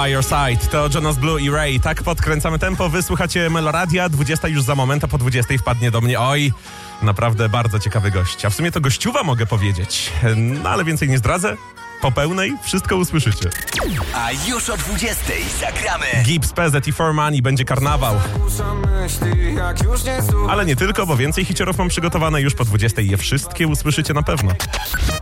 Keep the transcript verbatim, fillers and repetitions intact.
By Your Side. To Jonas Blue i Ray. Tak podkręcamy tempo. Wysłuchacie Meloradia. dwudziesta już za moment, a po dwudziestej wpadnie do mnie. Oj, naprawdę bardzo ciekawy gość. A w sumie to gościuwa mogę powiedzieć. No ale więcej nie zdradzę. Po pełnej wszystko usłyszycie. A już o dwudziestej zagramy Gibbs, P Z i four Money, będzie karnawał. Ale nie tylko, bo więcej hiciorów mam przygotowane już po dwudziestej. Je wszystkie usłyszycie na pewno.